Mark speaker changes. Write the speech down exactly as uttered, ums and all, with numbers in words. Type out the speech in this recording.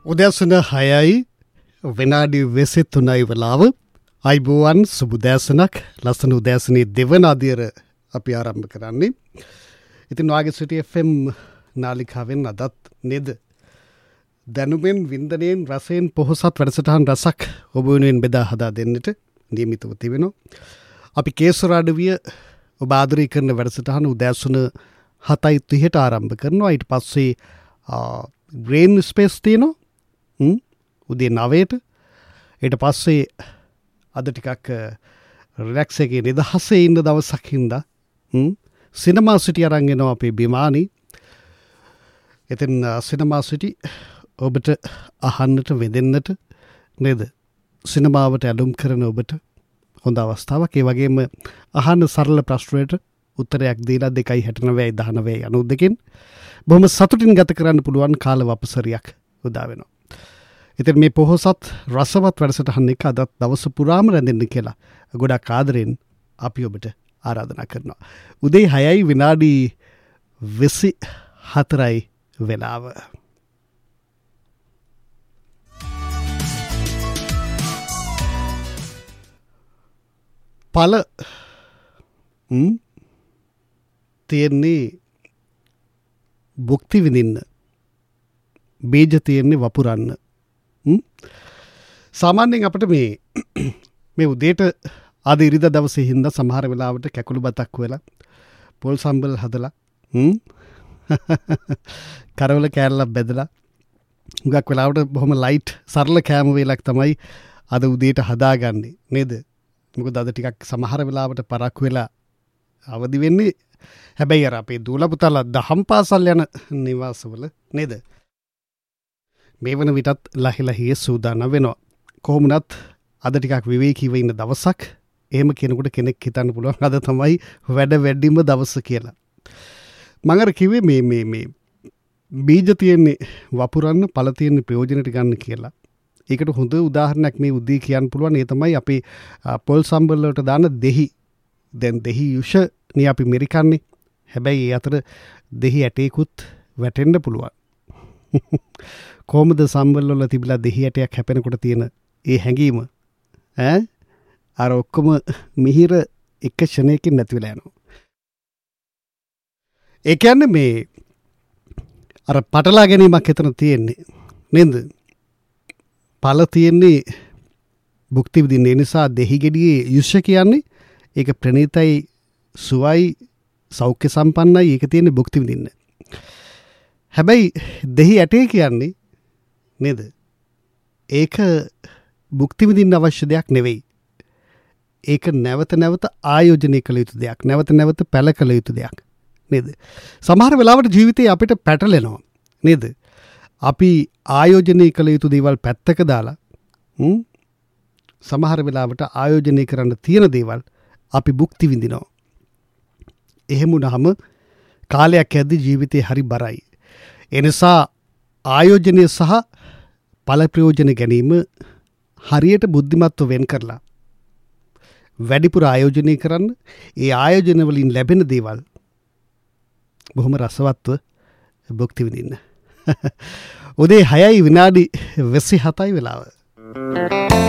Speaker 1: උදෑසන හයයි විනාඩි විසි තුනයි වෙලාව. අයිබෝවන් සුබ උදෑසනක්. ලස්සන උදෑසනේ දෙවන අදියර අපි ආරම්භ කරන්නේ. ඉතින් වාගේ සිටි එෆ් එම් නාලිකාවෙන් අදත් නේද දැනුමෙන් වින්දනයෙන් රසයෙන් පොහොසත් වැඩසටහන් රසක් ඔබ වෙනුවෙන් බෙදා හදා දෙන්නට නියමිතව තිබෙනවා. අපි කේසර අඩවිය ඔබ ආදරය කරන වැඩසටහන උදෑසන හතයි තිහට ආරම්භ කරනවා. ඊට පස්සේ ග්‍රේන් ස්පේස් තියෙනවා උදේ නවයට. ඊට පස්සේ අද ටිකක් රිලැක්ස් එකේ නිදහසේ ඉන්න දවසක් හින්දා සිනමා සිටි අරන් එනවා අපේ බිමානි. ඉතින් සිනමා සිටි ඔබට අහන්නට වෙදෙන්නට නේද සිනමාවට ඇලුම් කරන ඔබට හොඳ අවස්ථාවක්. ඒ වගේම අහන්න සරල ප්‍රශ්නයට උත්තරයක් දීලා දෙකයි හැටනවයයි දහනවයයි අනුදකින් බොහොම සතුටින් ගත කරන්න පුළුවන් කාල වපසරියක් උදා වෙනවා. ඉතින් මේ පොහොසත් රසවත් වැඩසටහන එක අදත් දවස පුරාම රැඳෙන්න කියලා ගොඩක් ආදරෙන් අපි ඔබට ආරාධනා කරනවා. උදේ හයයි විනාඩි විසි හතරයි වෙලාව. පල තියෙන්නේ භුක්ති විඳින්න, බීජ තියෙන්නේ වපුරන්න. සාමාන්‍යයෙන් අපිට මේ මේ උදේට ආද ඉරිදා දවසේ හින්දා සමහර වෙලාවට කැකුළු බතක් වෙලා පොල් සම්බල් හදලා කරවල කෑල්ලක් බෙදලා හුඟක් වෙලාවට බොහොම ලයිට් සරල කෑම වේලක් තමයි අද උදේට හදාගන්නේ නේද? මොකද අද ටිකක් සමහර වෙලාවට පරක් වෙලා අවදි වෙන්නේ. හැබැයි අර අපේ දූලා පුතාලා දහම් පාසල් යන නිවාසවල නේද මේ වන විටත් ලහිලහිය සූදානම් වෙනවා. කොහොමුණත් අද ටිකක් විවේකීව ඉන්න දවසක්. එහෙම කෙනෙකුට කෙනෙක් හිතන්න පුළුවන් අද තමයි වැඩ වැඩිම දවස කියලා. මම අර කිව්වේ මේ මේ මේ බීජ තියෙන්නේ වපුරන්න, පළ තියෙන්නේ ප්‍රයෝජනෙට ගන්න කියලා. ඒකට හොඳ උදාහරණයක් මේ උදේ කියන්න පුළුවන්. ඒ තමයි අපි පොල් සම්බල් වලට දාන දෙහි. දැන් දෙහි යුෂනේ අපි මෙරිකන්නේ. හැබැයි ඒ අතර දෙහි ඇටේකුත් වැටෙන්න පුළුවන්. කොහොමද සම්බල් වල තිබිලා දෙහි ඇටයක් හැපෙනකොට තියෙන ඒ හැඟීම ඈ අර ඔක්කොම මිහිර එක ක්ෂණයකින් නැති වෙලා යනවා. ඒ කියන්නේ මේ අර පටලා ගැනීමක් එතන තියෙන්නේ නේද? පළ තියෙන්නේ භුක්ති විඳින්න. ඒ නිසා දෙහි ගෙඩියේ යුෂ කියන්නේ ඒක ප්‍රණීතයි, සුවයි, සෞඛ්‍ය සම්පන්නයි. ඒක තියෙන්නේ භුක්ති විඳින්න. හැබැයි දෙහි ඇටේ කියන්නේ නේද? ඒක භුක්ති විඳින්න අවශ්‍ය දෙයක් නෙවෙයි. ඒක නැවත නැවත ආයෝජනය කළ යුතු දෙයක්. නැවත නැවත පැල කළ යුතු දෙයක් නේද? සමහර වෙලාවට ජීවිතේ අපිට පැටලෙනවා නේද? අපි ආයෝජනය කළ යුතු දේවල් පැත්තක දාලා සමහර වෙලාවට ආයෝජනය කරන්න තියෙන දේවල් අපි භුක්ති විඳිනවා. එහෙම වුණාම කාලයක් යද්දී ජීවිතේ හරි බරයි. එනිසා ආයෝජනය සහ ඵල ප්‍රයෝජන ගැනීම හරියට බුද්ධිමත්ව වෙන් කරලා වැඩිපුර ආයෝජනය කරන්න. ඒ ආයෝජන වලින් ලැබෙන දේවල් බොහොම රසවත්ව භුක්ති විඳින්න. උදේ හයයි විනාඩි විසි හතයි වෙලාව.